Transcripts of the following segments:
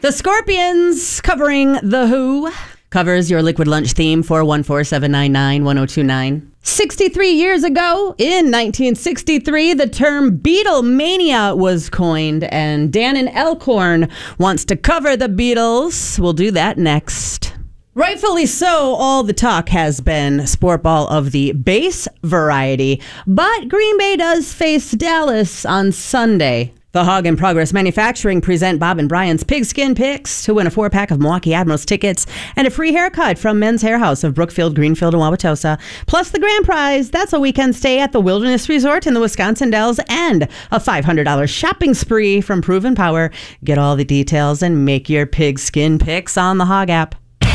The Scorpions covering The Who covers your Liquid Lunch theme, 414-799-1029. 63 years ago, in 1963, the term Beatlemania was coined, and Dan and Elkhorn wants to cover the Beatles. We'll do that next. Rightfully so, all the talk has been sport ball of the base variety, but Green Bay does face Dallas on Sunday. The Hog in Progress Manufacturing present Bob and Brian's Pigskin Picks to win a 4-pack of Milwaukee Admirals tickets and a free haircut from Men's Hair House of Brookfield, Greenfield, and Wauwatosa. Plus the grand prize, that's a weekend stay at the Wilderness Resort in the Wisconsin Dells and a $500 shopping spree from Proven Power. Get all the details and make your Pigskin Picks on the Hog app.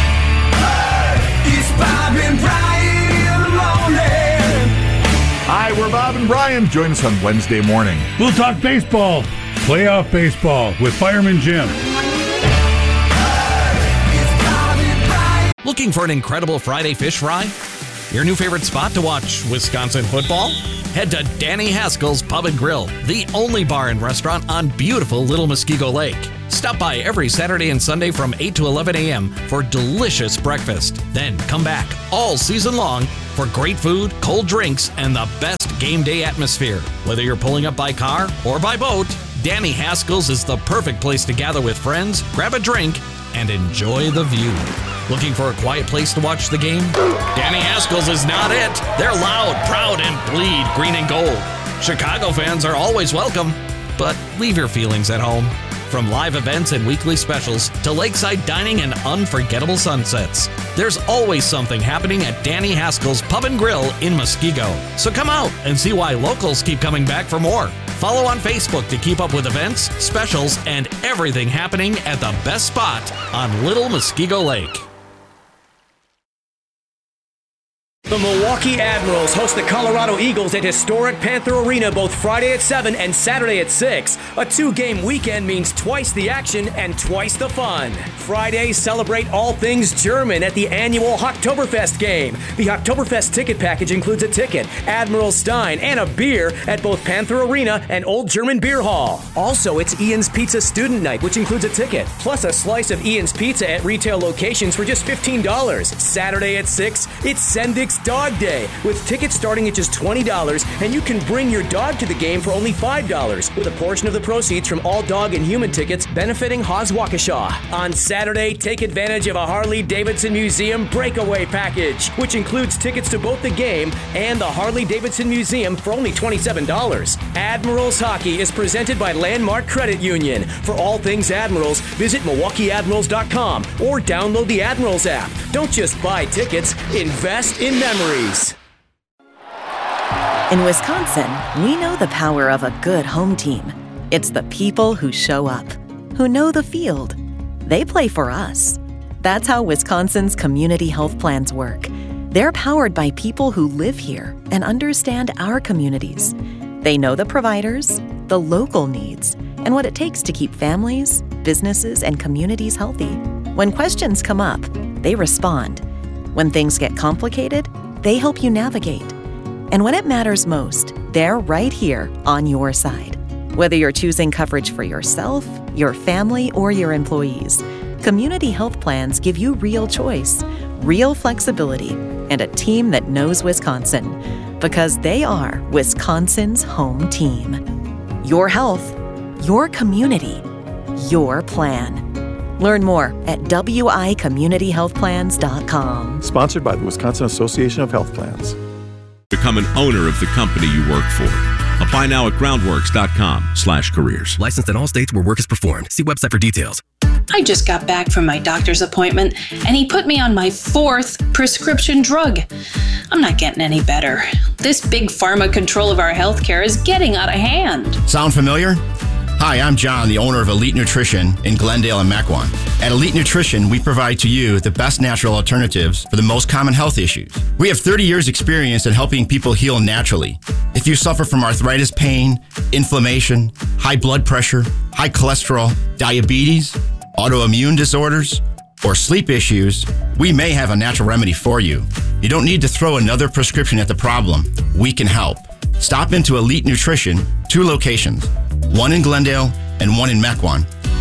It's Bob and Brian in the morning. Hi, we're Bob and Brian. Join us on Wednesday morning. We'll talk baseball, playoff baseball with Fireman Jim. Looking for an incredible Friday fish fry? Your new favorite spot to watch Wisconsin football? Head to Danny Haskell's Pub and Grill, the only bar and restaurant on beautiful Little Muskego Lake. Stop by every Saturday and Sunday from 8 to 11 a.m. for delicious breakfast. Then come back all season long for great food, cold drinks, and the best game day atmosphere. Whether you're pulling up by car or by boat, Danny Haskell's is the perfect place to gather with friends, grab a drink, and enjoy the view. Looking for a quiet place to watch the game? Danny Haskell's is not it. They're loud, proud, and bleed green and gold. Chicago fans are always welcome, but leave your feelings at home. From live events and weekly specials to lakeside dining and unforgettable sunsets, there's always something happening at Danny Haskell's Pub and Grill in Muskego. So come out and see why locals keep coming back for more. Follow on Facebook to keep up with events, specials, and everything happening at the best spot on Little Muskego Lake. The Milwaukee Admirals host the Colorado Eagles at historic Panther Arena both Friday at 7 and Saturday at 6. A 2-game weekend means twice the action and twice the fun. Friday, celebrate all things German at the annual Oktoberfest game. The Oktoberfest ticket package includes a ticket, Admiral Stein, and a beer at both Panther Arena and Old German Beer Hall. Also, it's Ian's Pizza Student Night, which includes a ticket, plus a slice of Ian's Pizza at retail locations for just $15. Saturday at 6, it's Sendik's Dog Day, with tickets starting at just $20, and you can bring your dog to the game for only $5, with a portion of the proceeds from all dog and human tickets benefiting Haas Waukesha. On Saturday, take advantage of a Harley-Davidson Museum breakaway package, which includes tickets to both the game and the Harley-Davidson Museum for only $27. Admirals Hockey is presented by Landmark Credit Union. For all things Admirals, visit MilwaukeeAdmirals.com or download the Admirals app. Don't just buy tickets, invest in memories. In Wisconsin, we know the power of a good home team. It's the people who show up, who know the field. They play for us. That's how Wisconsin's community health plans work. They're powered by people who live here and understand our communities. They know the providers, the local needs, and what it takes to keep families, businesses, and communities healthy. When questions come up, they respond. When things get complicated, they help you navigate. And when it matters most, they're right here on your side. Whether you're choosing coverage for yourself, your family, or your employees, community health plans give you real choice, real flexibility, and a team that knows Wisconsin, because they are Wisconsin's home team. Your health, your community, your plan. Learn more at wicommunityhealthplans.com. Sponsored by the Wisconsin Association of Health Plans. Become an owner of the company you work for. Apply now at groundworks.com/careers. Licensed in all states where work is performed. See website for details. I just got back from my doctor's appointment, and he put me on my 4th prescription drug. I'm not getting any better. This big pharma control of our healthcare is getting out of hand. Sound familiar? Hi, I'm John, the owner of Elite Nutrition in Glendale and Mequon. At Elite Nutrition, we provide to you the best natural alternatives for the most common health issues. We have 30 years experience in helping people heal naturally. If you suffer from arthritis pain, inflammation, high blood pressure, high cholesterol, diabetes, autoimmune disorders, or sleep issues, we may have a natural remedy for you. You don't need to throw another prescription at the problem. We can help. Stop into Elite Nutrition, 2 locations, one in Glendale and one in Mequon.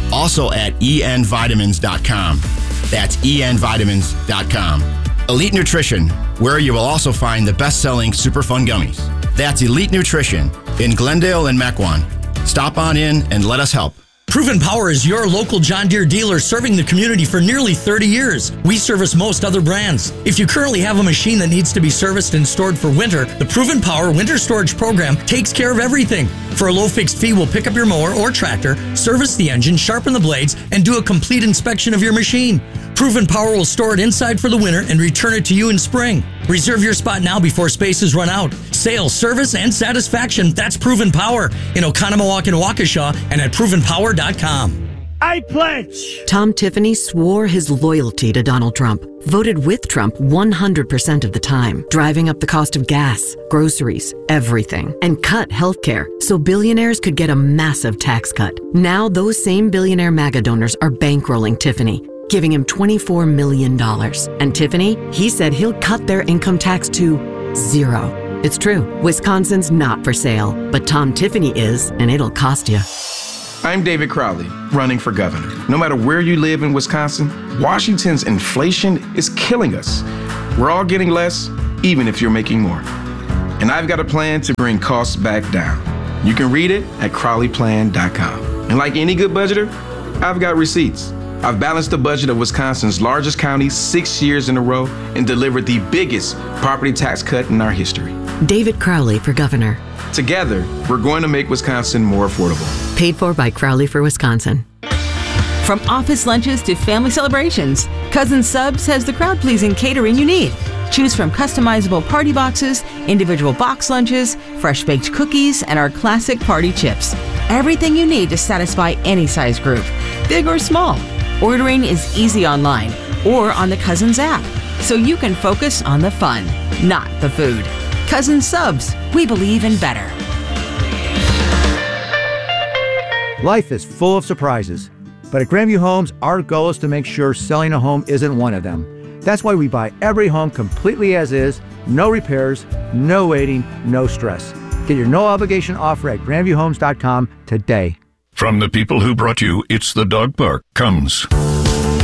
Also at envitamins.com. That's envitamins.com. Elite Nutrition, where you will also find the best-selling Super Fun Gummies. That's Elite Nutrition in Glendale and Mequon. Stop on in and let us help. Proven Power is your local John Deere dealer serving the community for nearly 30 years. We service most other brands. If you currently have a machine that needs to be serviced and stored for winter, the Proven Power Winter Storage Program takes care of everything. For a low fixed fee, we'll pick up your mower or tractor, service the engine, sharpen the blades, and do a complete inspection of your machine. Proven Power will store it inside for the winter and return it to you in spring. Reserve your spot now before spaces run out. Sales, service, and satisfaction, that's Proven Power in Oconomowoc and Waukesha and at provenpower.com. I pledge! Tom Tiffany swore his loyalty to Donald Trump, voted with Trump 100% of the time, driving up the cost of gas, groceries, everything, and cut healthcare so billionaires could get a massive tax cut. Now those same billionaire MAGA donors are bankrolling Tiffany, giving him $24 million. And Tiffany, he said he'll cut their income tax to 0. It's true. Wisconsin's not for sale, but Tom Tiffany is, and it'll cost you. I'm David Crowley, running for governor. No matter where you live in Wisconsin, Washington's inflation is killing us. We're all getting less, even if you're making more. And I've got a plan to bring costs back down. You can read it at crowleyplan.com. And like any good budgeter, I've got receipts. I've balanced the budget of Wisconsin's largest county 6 years in a row and delivered the biggest property tax cut in our history. David Crowley for governor. Together, we're going to make Wisconsin more affordable. Paid for by Crowley for Wisconsin. From office lunches to family celebrations, Cousin Subs has the crowd-pleasing catering you need. Choose from customizable party boxes, individual box lunches, fresh-baked cookies, and our classic party chips. Everything you need to satisfy any size group, big or small. Ordering is easy online or on the Cousins app, so you can focus on the fun, not the food. Cousin Subs, we believe in better. Life is full of surprises, but at Grandview Homes, our goal is to make sure selling a home isn't one of them. That's why we buy every home completely as is, no repairs, no waiting, no stress. Get your no-obligation offer at grandviewhomes.com today. From the people who brought you It's the Dog Park comes